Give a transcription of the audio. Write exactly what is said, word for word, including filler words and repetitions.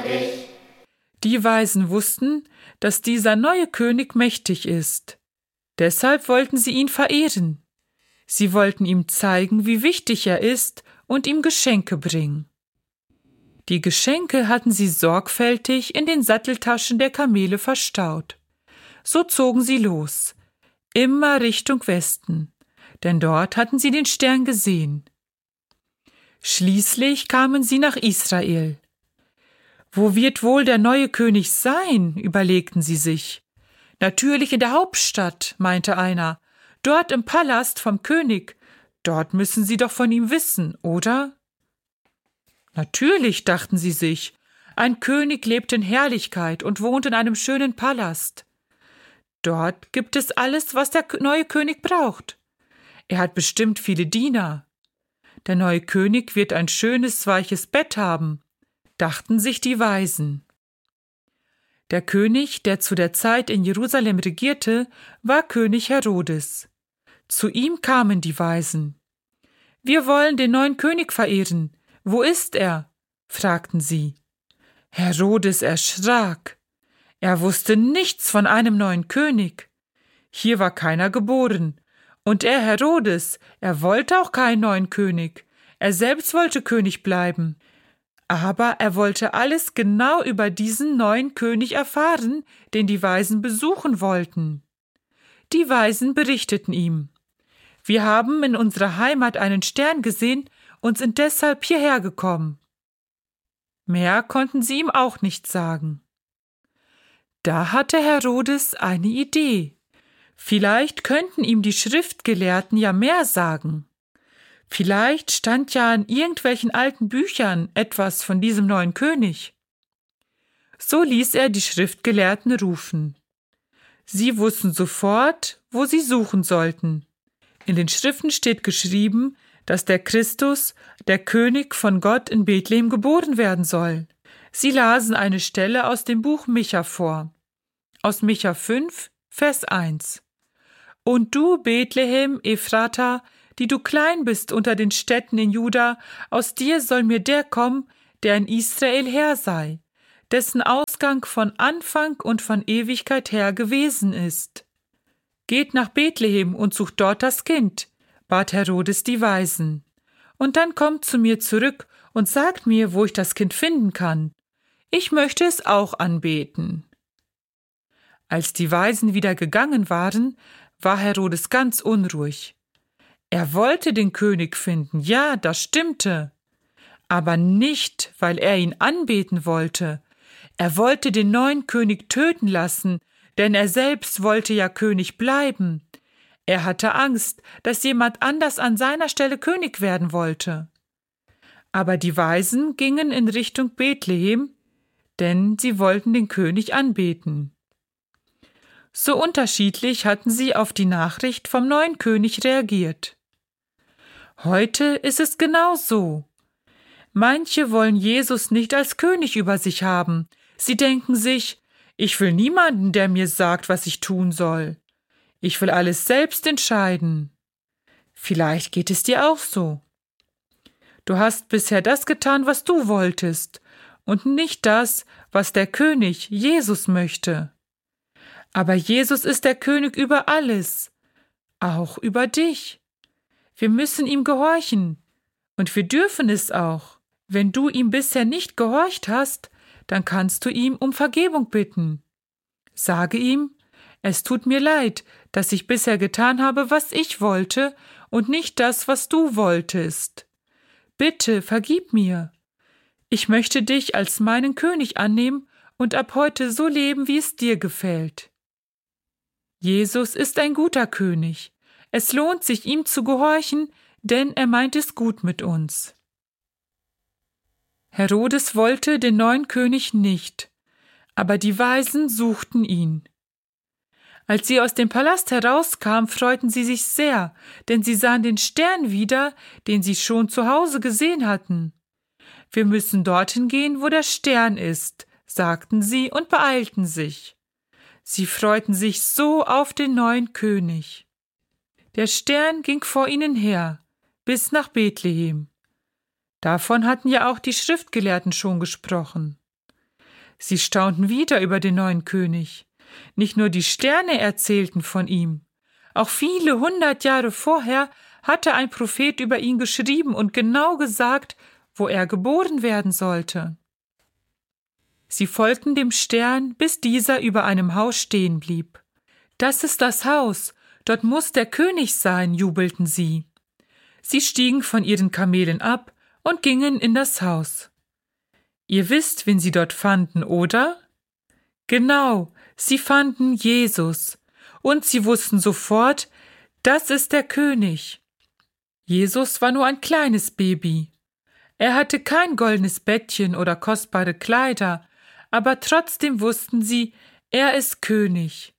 dich. Die Weisen wussten, dass dieser neue König mächtig ist. Deshalb wollten sie ihn verehren. Sie wollten ihm zeigen, wie wichtig er ist und ihm Geschenke bringen. Die Geschenke hatten sie sorgfältig in den Satteltaschen der Kamele verstaut. So zogen sie los, immer Richtung Westen, denn dort hatten sie den Stern gesehen. Schließlich kamen sie nach Israel. Wo wird wohl der neue König sein, überlegten sie sich. Natürlich in der Hauptstadt, meinte einer, dort im Palast vom König. Dort müssen sie doch von ihm wissen, oder? Natürlich, dachten sie sich, ein König lebt in Herrlichkeit und wohnt in einem schönen Palast. Dort gibt es alles, was der neue König braucht. Er hat bestimmt viele Diener. Der neue König wird ein schönes, weiches Bett haben, dachten sich die Weisen. Der König, der zu der Zeit in Jerusalem regierte, war König Herodes. Zu ihm kamen die Weisen. »Wir wollen den neuen König verehren. Wo ist er?« fragten sie. Herodes erschrak. Er wusste nichts von einem neuen König. Hier war keiner geboren. Und er, Herodes, er wollte auch keinen neuen König. Er selbst wollte König bleiben. Aber er wollte alles genau über diesen neuen König erfahren, den die Weisen besuchen wollten. Die Weisen berichteten ihm: »Wir haben in unserer Heimat einen Stern gesehen und sind deshalb hierher gekommen.« Mehr konnten sie ihm auch nicht sagen. Da hatte Herodes eine Idee. Vielleicht könnten ihm die Schriftgelehrten ja mehr sagen. Vielleicht stand ja in irgendwelchen alten Büchern etwas von diesem neuen König. So ließ er die Schriftgelehrten rufen. Sie wussten sofort, wo sie suchen sollten. In den Schriften steht geschrieben, dass der Christus, der König von Gott, in Bethlehem geboren werden soll. Sie lasen eine Stelle aus dem Buch Micha vor. Aus Micha fünf, Vers eins. »Und du, Bethlehem, Ephrata, die du klein bist unter den Städten in Juda, aus dir soll mir der kommen, der in Israel Herr sei, dessen Ausgang von Anfang und von Ewigkeit her gewesen ist. Geht nach Bethlehem und sucht dort das Kind«, bat Herodes die Weisen. »Und dann kommt zu mir zurück und sagt mir, wo ich das Kind finden kann. Ich möchte es auch anbeten.« Als die Weisen wieder gegangen waren, war Herodes ganz unruhig. Er wollte den König finden, ja, das stimmte. Aber nicht, weil er ihn anbeten wollte. Er wollte den neuen König töten lassen, denn er selbst wollte ja König bleiben. Er hatte Angst, dass jemand anders an seiner Stelle König werden wollte. Aber die Weisen gingen in Richtung Bethlehem, denn sie wollten den König anbeten. So unterschiedlich hatten sie auf die Nachricht vom neuen König reagiert. Heute ist es genau so. Manche wollen Jesus nicht als König über sich haben. Sie denken sich: Ich will niemanden, der mir sagt, was ich tun soll. Ich will alles selbst entscheiden. Vielleicht geht es dir auch so. Du hast bisher das getan, was du wolltest, und nicht das, was der König, Jesus, möchte. Aber Jesus ist der König über alles, auch über dich. Wir müssen ihm gehorchen, und wir dürfen es auch. Wenn du ihm bisher nicht gehorcht hast, dann kannst du ihm um Vergebung bitten. Sage ihm: Es tut mir leid, dass ich bisher getan habe, was ich wollte, und nicht das, was du wolltest. Bitte, vergib mir. Ich möchte dich als meinen König annehmen und ab heute so leben, wie es dir gefällt. Jesus ist ein guter König. Es lohnt sich, ihm zu gehorchen, denn er meint es gut mit uns. Herodes wollte den neuen König nicht, aber die Weisen suchten ihn. Als sie aus dem Palast herauskamen, freuten sie sich sehr, denn sie sahen den Stern wieder, den sie schon zu Hause gesehen hatten. »Wir müssen dorthin gehen, wo der Stern ist«, sagten sie und beeilten sich. Sie freuten sich so auf den neuen König. Der Stern ging vor ihnen her, bis nach Bethlehem. Davon hatten ja auch die Schriftgelehrten schon gesprochen. Sie staunten wieder über den neuen König. Nicht nur die Sterne erzählten von ihm. Auch viele hundert Jahre vorher hatte ein Prophet über ihn geschrieben und genau gesagt, wo er geboren werden sollte. Sie folgten dem Stern, bis dieser über einem Haus stehen blieb. »Das ist das Haus, dort muss der König sein«, jubelten sie. Sie stiegen von ihren Kamelen ab und gingen in das Haus. Ihr wisst, wen sie dort fanden, oder? Genau, sie fanden Jesus. Und sie wussten sofort, das ist der König. Jesus war nur ein kleines Baby. Er hatte kein goldenes Bettchen oder kostbare Kleider, aber trotzdem wussten sie, er ist König.